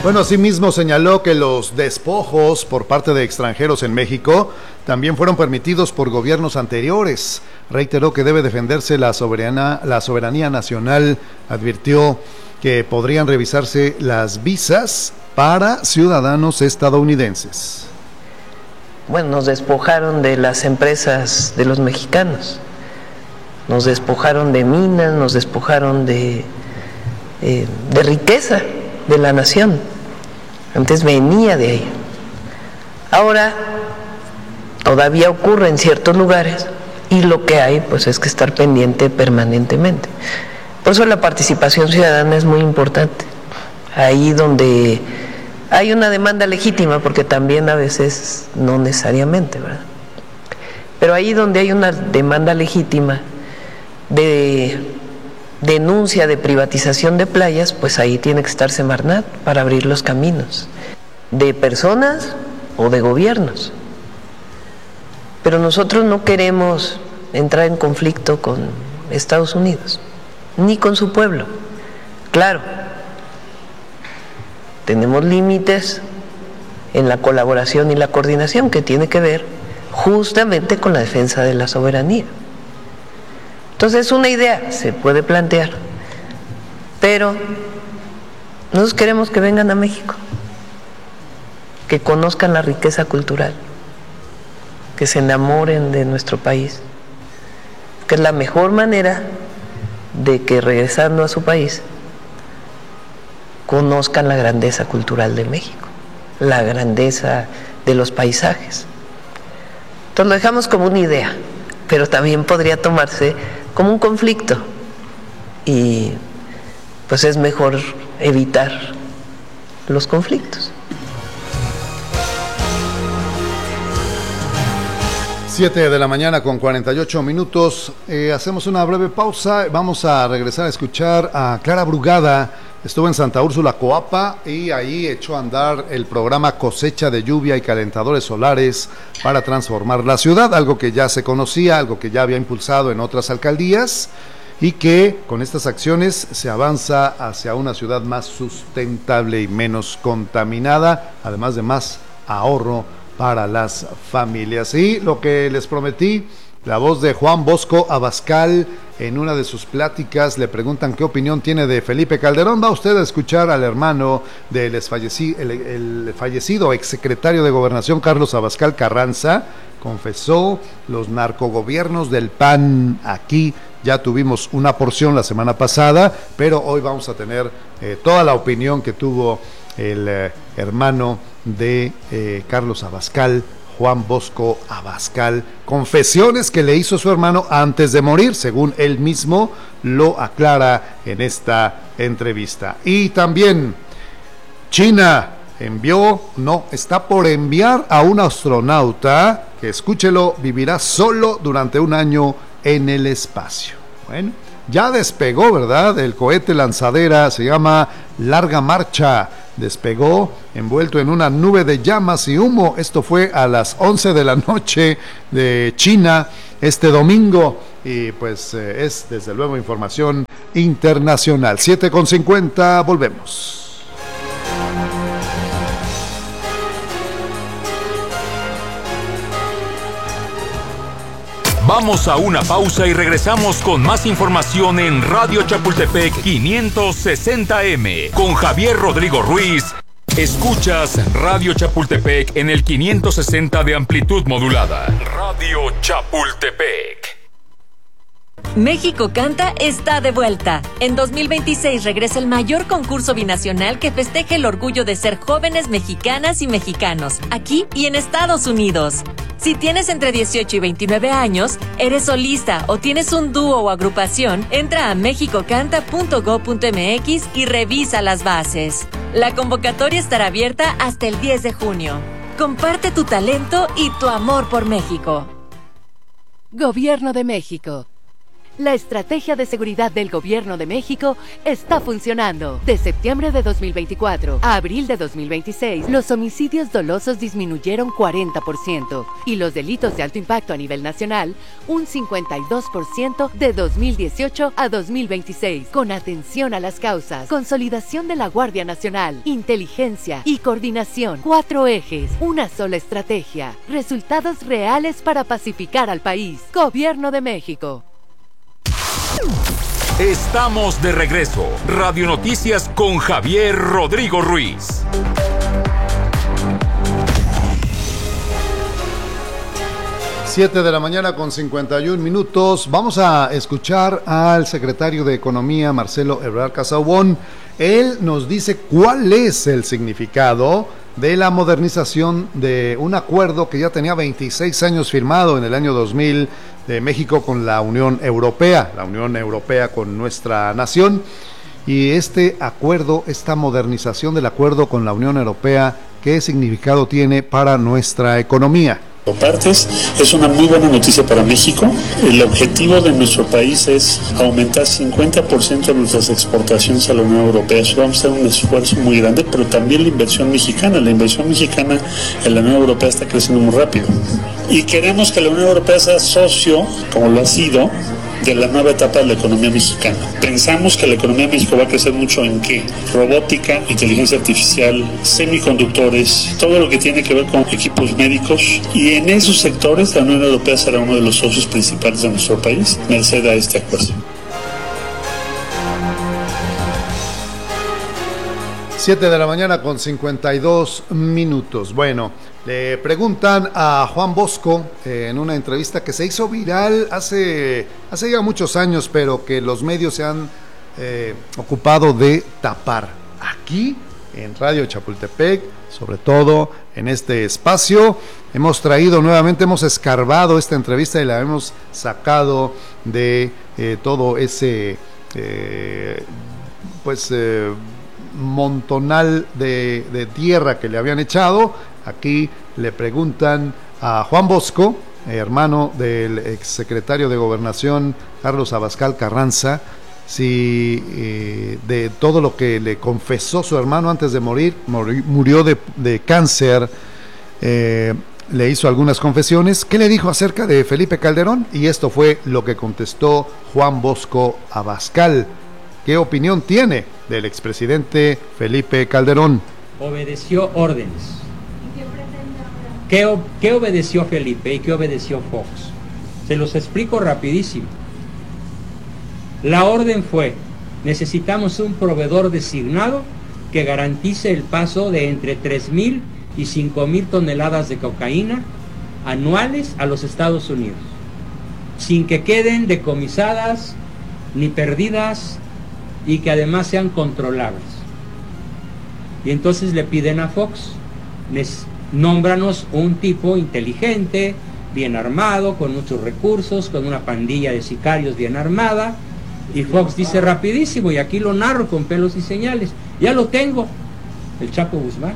Bueno, asimismo señaló que los despojos por parte de extranjeros en México también fueron permitidos por gobiernos anteriores. Reiteró que debe defenderse la soberanía nacional. Advirtió que podrían revisarse las visas para ciudadanos estadounidenses. Bueno, nos despojaron de las empresas de los mexicanos, nos despojaron de minas, nos despojaron de riqueza de la nación. Antes venía de ahí. Ahora todavía ocurre en ciertos lugares y lo que hay pues es que estar pendiente permanentemente. Por eso la participación ciudadana es muy importante. Ahí donde hay una demanda legítima, porque también a veces no necesariamente, ¿verdad? Pero ahí donde hay una demanda legítima de denuncia de privatización de playas, pues ahí tiene que estar Semarnat para abrir los caminos de personas o de gobiernos. Pero nosotros no queremos entrar en conflicto con Estados Unidos, ni con su pueblo. Claro, tenemos límites en la colaboración y la coordinación que tiene que ver justamente con la defensa de la soberanía. Entonces una idea se puede plantear, pero nosotros queremos que vengan a México, que conozcan la riqueza cultural, que se enamoren de nuestro país, que es la mejor manera de que regresando a su país conozcan la grandeza cultural de México, la grandeza de los paisajes. Entonces lo dejamos como una idea, pero también podría tomarse como un conflicto y pues es mejor evitar los conflictos. 7 de la mañana con 48 minutos. Hacemos una breve pausa. Vamos a regresar a escuchar a Clara Brugada. Estuvo en Santa Úrsula, Coapa, y ahí echó a andar el programa Cosecha de Lluvia y Calentadores Solares para transformar la ciudad, algo que ya se conocía, algo que ya había impulsado en otras alcaldías, y que con estas acciones se avanza hacia una ciudad más sustentable y menos contaminada, además de más ahorro para las familias. Y lo que les prometí, la voz de Juan Bosco Abascal. En una de sus pláticas le preguntan qué opinión tiene de Felipe Calderón. Va usted a escuchar al hermano del el fallecido exsecretario de Gobernación, Carlos Abascal Carranza. Confesó los narcogobiernos del PAN. Aquí ya tuvimos una porción la semana pasada, pero hoy vamos a tener toda la opinión que tuvo el hermano de Carlos Abascal, Juan Bosco Abascal. Confesiones que le hizo su hermano antes de morir, según él mismo lo aclara en esta entrevista. Y también China está por enviar a un astronauta que, escúchelo, vivirá solo durante un año en el espacio. Bueno, ya despegó, ¿verdad? El cohete lanzadera se llama Larga Marcha. Despegó envuelto en una nube de llamas y humo. Esto fue a las 11 de la noche de China este domingo. Y pues es desde luego información internacional. 7:50, volvemos. Vamos a una pausa y regresamos con más información en Radio Chapultepec 560M con Javier Rodrigo Ruiz. Escuchas Radio Chapultepec en el 560 de amplitud modulada. Radio Chapultepec. México Canta está de vuelta. En 2026 regresa el mayor concurso binacional que festeje el orgullo de ser jóvenes mexicanas y mexicanos, aquí y en Estados Unidos. Si tienes entre 18 y 29 años, eres solista o tienes un dúo o agrupación, entra a mexicocanta.go.mx y revisa las bases. La convocatoria estará abierta hasta el 10 de junio. Comparte tu talento y tu amor por México. Gobierno de México. La estrategia de seguridad del Gobierno de México está funcionando. De septiembre de 2024 a abril de 2026, los homicidios dolosos disminuyeron 40% y los delitos de alto impacto a nivel nacional un 52% de 2018 a 2026. Con atención a las causas, consolidación de la Guardia Nacional, inteligencia y coordinación. 4 ejes, una sola estrategia. Resultados reales para pacificar al país. Gobierno de México. Estamos de regreso. Radio Noticias con Javier Rodrigo Ruiz. Siete de la mañana con 51 minutos. Vamos a escuchar al secretario de Economía, Marcelo Ebrard Casaubon. Él nos dice cuál es el significado de la modernización de un acuerdo que ya tenía 26 años firmado en el año 2000 de México con la Unión Europea con nuestra nación. Y este acuerdo, esta modernización del acuerdo con la Unión Europea, ¿qué significado tiene para nuestra economía? Partes, es una muy buena noticia para México. El objetivo de nuestro país es aumentar 50% de nuestras exportaciones a la Unión Europea. Eso vamos a hacer un esfuerzo muy grande, pero también la inversión mexicana en la Unión Europea está creciendo muy rápido. Y queremos que la Unión Europea sea socio, como lo ha sido, de la nueva etapa de la economía mexicana. Pensamos que la economía de México va a crecer mucho en ¿qué? Robótica, inteligencia artificial, semiconductores, todo lo que tiene que ver con equipos médicos, y en esos sectores la Unión Europea será uno de los socios principales de nuestro país, merced a este acuerdo. 7 de la mañana con 52 minutos. Bueno, le preguntan a Juan Bosco en una entrevista que se hizo viral hace ya muchos años, pero que los medios se han ocupado de tapar. Aquí en Radio Chapultepec, sobre todo en este espacio, hemos escarbado esta entrevista y la hemos sacado de todo ese montonal de tierra que le habían echado. Aquí le preguntan a Juan Bosco, hermano del exsecretario de Gobernación Carlos Abascal Carranza, si de todo lo que le confesó su hermano antes de morir, murió de cáncer, le hizo algunas confesiones. ¿Qué le dijo acerca de Felipe Calderón? Y esto fue lo que contestó Juan Bosco Abascal. ¿Qué opinión tiene del expresidente Felipe Calderón? Obedeció órdenes. ¿Qué obedeció Felipe y qué obedeció Fox? Se los explico rapidísimo. La orden fue: necesitamos un proveedor designado que garantice el paso de entre 3,000 y 5,000 toneladas de cocaína anuales a los Estados Unidos, sin que queden decomisadas ni perdidas, y que además sean controlables. Y entonces le piden a Fox: nómbranos un tipo inteligente, bien armado, con muchos recursos, con una pandilla de sicarios bien armada. Y Fox dice rapidísimo, y aquí lo narro con pelos y señales: ya lo tengo, el Chapo Guzmán.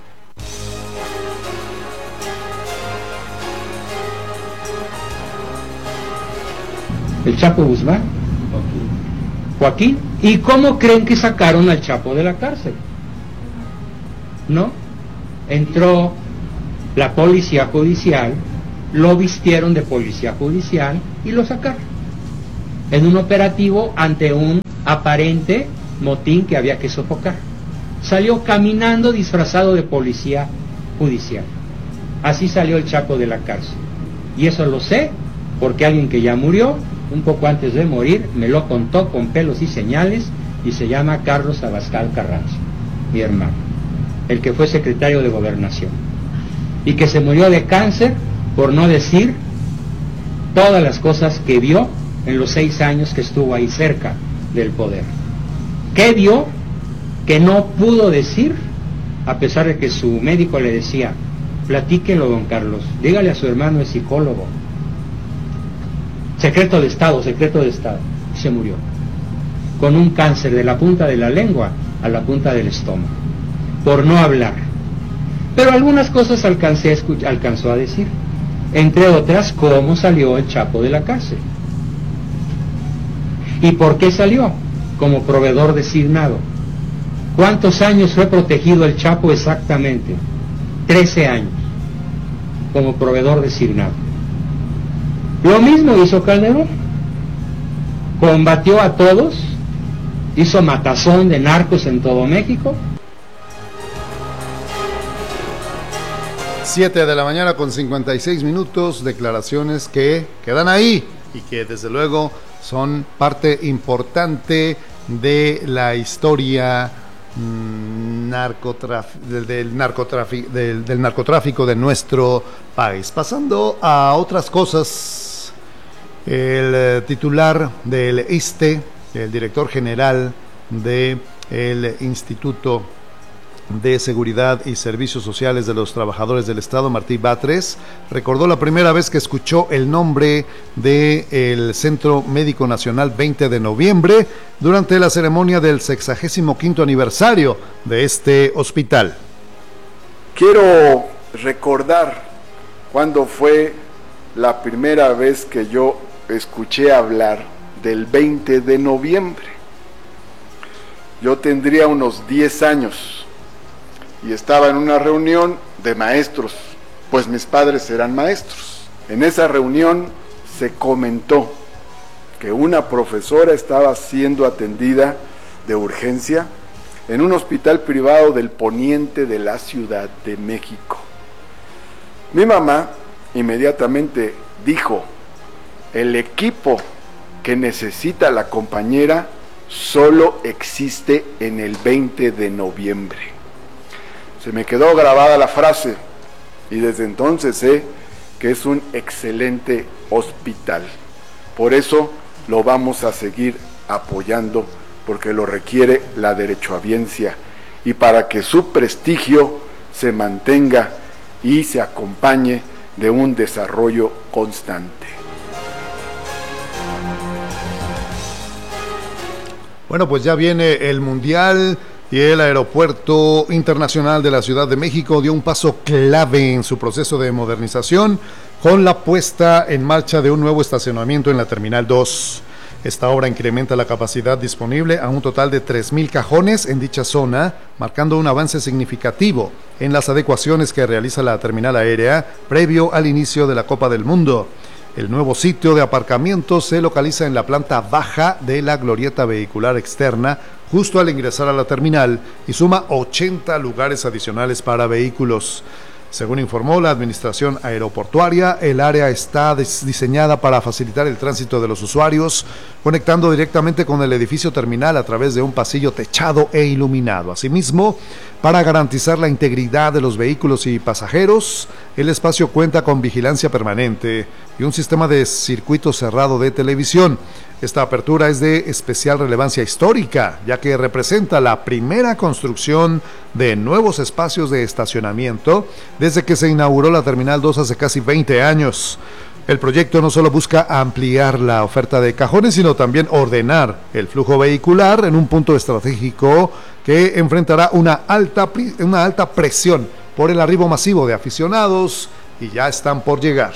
El Chapo Guzmán. Joaquín. ¿Y cómo creen que sacaron al Chapo de la cárcel? ¿No? Entró la policía judicial, lo vistieron de policía judicial y lo sacaron en un operativo ante un aparente motín que había que sofocar. Salió caminando disfrazado de policía judicial. Así salió el Chapo de la cárcel. Y eso lo sé porque alguien que ya murió, un poco antes de morir, me lo contó con pelos y señales, y se llama Carlos Abascal Carranza, mi hermano, el que fue secretario de Gobernación, y que se murió de cáncer, por no decir todas las cosas que vio en los 6 años que estuvo ahí cerca del poder. ¿Qué vio que no pudo decir, a pesar de que su médico le decía: platíquelo, don Carlos, dígale a su hermano, es psicólogo? Secreto de Estado. Y se murió con un cáncer de la punta de la lengua a la punta del estómago, por no hablar. Pero algunas cosas alcanzó a decir, entre otras, cómo salió el Chapo de la cárcel. ¿Y por qué salió? Como proveedor designado. ¿Cuántos años fue protegido el Chapo exactamente? 13 años, como proveedor designado. Lo mismo hizo Calderón. Combatió a todos, hizo matazón de narcos en todo México. 7 de la mañana con 56 minutos, declaraciones que quedan ahí y que desde luego son parte importante de la historia del narcotráfico de nuestro país. Pasando a otras cosas, el titular del ISSSTE, el director general del Instituto de Seguridad y Servicios Sociales de los Trabajadores del Estado, Martí Batres, recordó la primera vez que escuchó el nombre del Centro Médico Nacional 20 de noviembre durante la ceremonia del 65º aniversario de este hospital. Quiero recordar cuándo fue la primera vez que yo escuché hablar del 20 de noviembre. Yo tendría unos 10 años. Y estaba en una reunión de maestros, pues mis padres eran maestros. En esa reunión se comentó que una profesora estaba siendo atendida de urgencia en un hospital privado del poniente de la Ciudad de México. Mi mamá inmediatamente dijo: el equipo que necesita la compañera solo existe en el 20 de noviembre. Se me quedó grabada la frase y desde entonces sé que es un excelente hospital. Por eso lo vamos a seguir apoyando, porque lo requiere la derechohabiencia y para que su prestigio se mantenga y se acompañe de un desarrollo constante. Bueno, pues ya viene el Mundial y el Aeropuerto Internacional de la Ciudad de México dio un paso clave en su proceso de modernización con la puesta en marcha de un nuevo estacionamiento en la Terminal 2. Esta obra incrementa la capacidad disponible a un total de 3,000 cajones en dicha zona, marcando un avance significativo en las adecuaciones que realiza la terminal aérea previo al inicio de la Copa del Mundo. El nuevo sitio de aparcamiento se localiza en la planta baja de la glorieta vehicular externa, justo al ingresar a la terminal, y suma 80 lugares adicionales para vehículos. Según informó la administración aeroportuaria, el área está diseñada para facilitar el tránsito de los usuarios, conectando directamente con el edificio terminal a través de un pasillo techado e iluminado. Asimismo, para garantizar la integridad de los vehículos y pasajeros, el espacio cuenta con vigilancia permanente y un sistema de circuito cerrado de televisión. Esta apertura es de especial relevancia histórica, ya que representa la primera construcción de nuevos espacios de estacionamiento desde que se inauguró la Terminal 2 hace casi 20 años. El proyecto no solo busca ampliar la oferta de cajones, sino también ordenar el flujo vehicular en un punto estratégico que enfrentará una alta presión por el arribo masivo de aficionados, y ya están por llegar.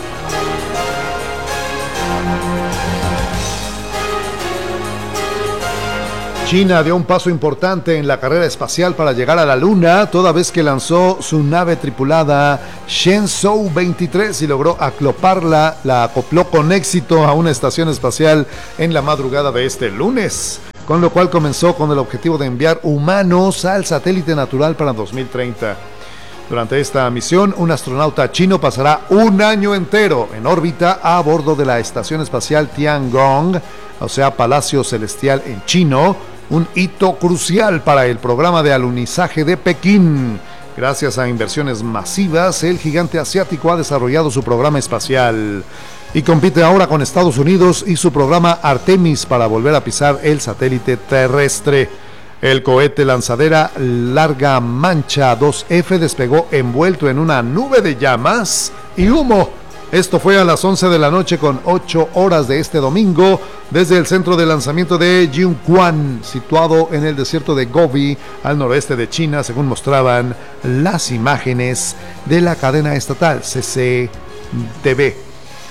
China dio un paso importante en la carrera espacial para llegar a la Luna, toda vez que lanzó su nave tripulada Shenzhou 23 y logró acoplarla, la acopló con éxito a una estación espacial en la madrugada de este lunes, con lo cual comenzó con el objetivo de enviar humanos al satélite natural para 2030. Durante esta misión, un astronauta chino pasará un año entero en órbita a bordo de la estación espacial Tiangong, o sea, Palacio Celestial en chino, un hito crucial para el programa de alunizaje de Pekín. Gracias a inversiones masivas, el gigante asiático ha desarrollado su programa espacial y compite ahora con Estados Unidos y su programa Artemis para volver a pisar el satélite terrestre. El cohete lanzadera Larga Mancha 2F despegó envuelto en una nube de llamas y humo. Esto fue a las 11 de la noche con 8 horas de este domingo desde el centro de lanzamiento de Jiuquan, situado en el desierto de Gobi, al noroeste de China, según mostraban las imágenes de la cadena estatal CCTV.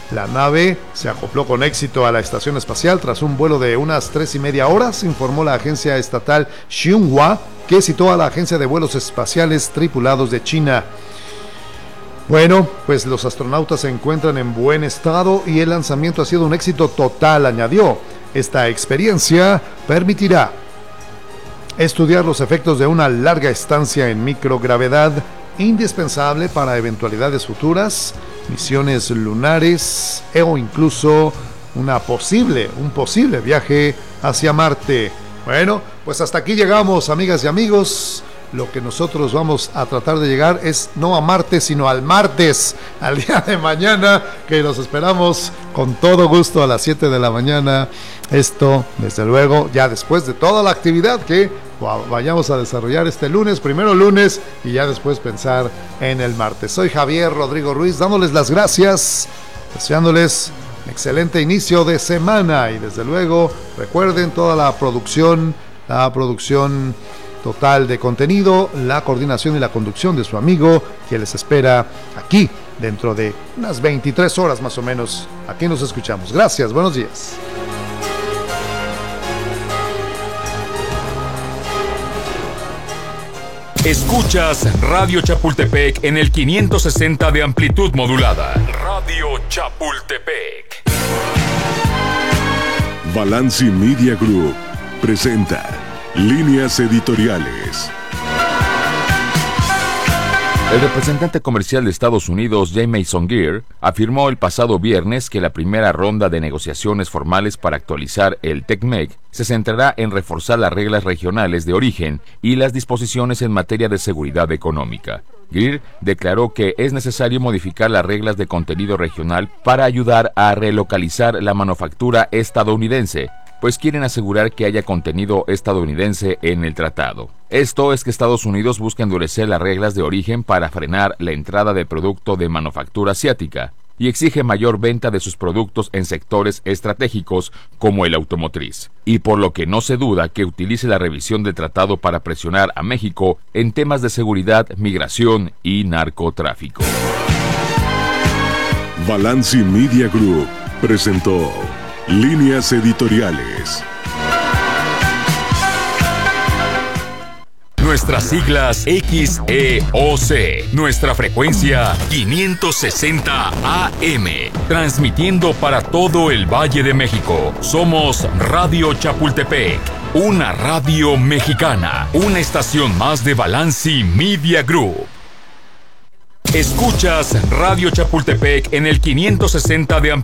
La nave se acopló con éxito a la estación espacial tras un vuelo de unas 3.5 horas, informó la agencia estatal Xinhua, que citó a la agencia de vuelos espaciales tripulados de China. Bueno, pues los astronautas se encuentran en buen estado y el lanzamiento ha sido un éxito total, añadió. Esta experiencia permitirá estudiar los efectos de una larga estancia en microgravedad, indispensable para eventualidades futuras, misiones lunares o incluso un posible viaje hacia Marte. Bueno, pues hasta aquí llegamos, amigas y amigos. Lo que nosotros vamos a tratar de llegar es no a Marte, sino al martes, al día de mañana, que los esperamos con todo gusto a las 7 de la mañana. Esto, desde luego, ya después de toda la actividad que vayamos a desarrollar este lunes, primero lunes, y ya después pensar en el martes. Soy Javier Rodrigo Ruiz, dándoles las gracias, deseándoles un excelente inicio de semana, y desde luego, recuerden toda la producción total de contenido, la coordinación y la conducción de su amigo, que les espera aquí dentro de unas 23 horas más o menos. Aquí nos escuchamos. Gracias, buenos días. Escuchas Radio Chapultepec en el 560 de amplitud modulada. Radio Chapultepec. Balanci Media Group presenta Líneas Editoriales. El representante comercial de Estados Unidos, Jamieson Greer, afirmó el pasado viernes que la primera ronda de negociaciones formales para actualizar el TECMEC se centrará en reforzar las reglas regionales de origen y las disposiciones en materia de seguridad económica. Greer declaró que es necesario modificar las reglas de contenido regional para ayudar a relocalizar la manufactura estadounidense, pues quieren asegurar que haya contenido estadounidense en el tratado. Esto es que Estados Unidos busca endurecer las reglas de origen para frenar la entrada de producto de manufactura asiática y exige mayor venta de sus productos en sectores estratégicos como el automotriz, y por lo que no se duda que utilice la revisión del tratado para presionar a México en temas de seguridad, migración y narcotráfico. Balanci Media Group presentó Líneas Editoriales. Nuestras siglas XEOC, nuestra frecuencia 560 AM, transmitiendo para todo el Valle de México. Somos Radio Chapultepec, una radio mexicana, una estación más de Balanci Media Group. Escuchas Radio Chapultepec en el 560 de amplitud